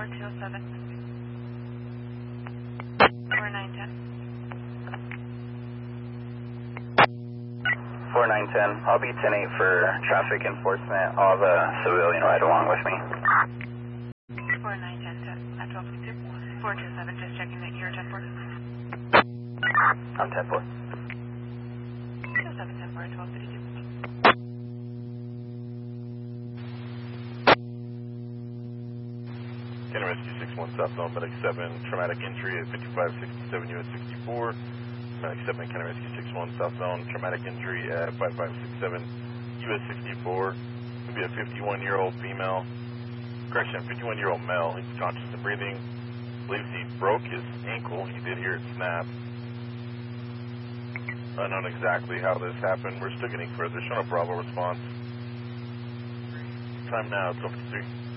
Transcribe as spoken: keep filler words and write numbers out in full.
two oh seven. four nine ten. four nine ten. I'll be ten eight for traffic enforcement. I'll have a civilian ride along with me. four nine ten to at twelve two. four two seven, just checking that you're ten four. I'm ten four. two seven ten four at twelve thirty-two. County Rescue six one southbound, medic seven, traumatic injury at fifty-five sixty-seven U S sixty-four. Medic seven, County Rescue six one southbound, traumatic injury at five five six seven U S sixty-four. Could be a fifty-one-year-old female, correction, fifty-one-year-old male. He's conscious and breathing. Believes he broke his ankle. He did hear it snap. Unknown exactly how this happened. We're still getting further. Showing a Bravo response. Time now, twelve fifty-three.